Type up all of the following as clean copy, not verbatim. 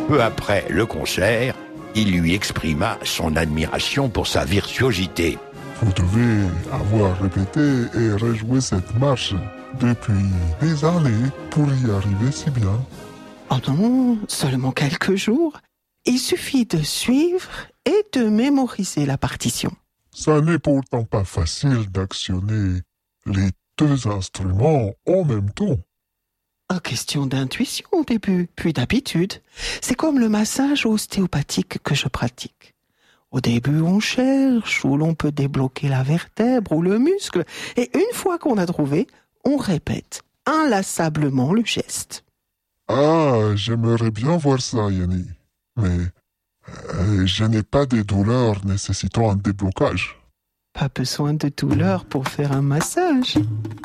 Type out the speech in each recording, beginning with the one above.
Peu après le concert, il lui exprima son admiration pour sa virtuosité. Vous devez avoir répété et rejoué cette marche depuis des années pour y arriver si bien. Oh non, seulement quelques jours. Il suffit de suivre et de mémoriser la partition. Ça n'est pourtant pas facile d'actionner les deux instruments en même temps. Question d'intuition au début, puis d'habitude. C'est comme le massage ostéopathique que je pratique. Au début, on cherche où l'on peut débloquer la vertèbre ou le muscle. Et une fois qu'on a trouvé, on répète inlassablement le geste. Ah, j'aimerais bien voir ça, Yanni. Mais je n'ai pas de douleurs nécessitant un déblocage. Pas besoin de douleur pour faire un massage.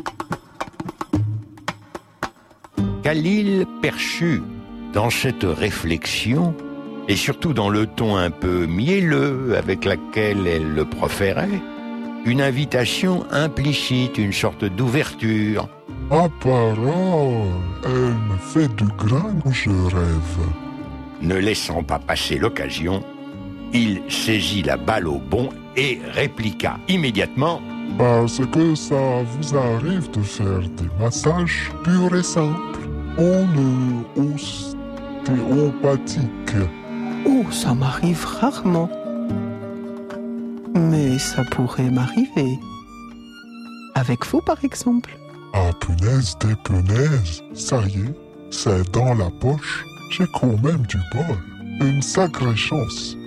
Khalil perçut dans cette réflexion, et surtout dans le ton un peu mielleux avec laquelle elle le proférait, une invitation implicite, une sorte d'ouverture. Ah, parole, elle me fait du grain que je rêve. Ne laissant pas passer l'occasion, il saisit la balle au bond et répliqua immédiatement: Parce que ça vous arrive de faire des massages purs et simples, en ostéopathique. Oh, ça m'arrive rarement. Mais ça pourrait m'arriver. Avec vous, par exemple. Ah, punaise des punaises, ça y est, c'est dans la poche. J'ai quand même du bol. Une sacrée chance.